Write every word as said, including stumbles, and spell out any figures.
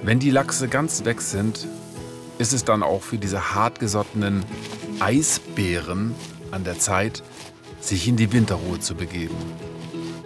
Wenn die Lachse ganz weg sind, ist es dann auch für diese hartgesottenen Eisbären an der Zeit, sich in die Winterruhe zu begeben.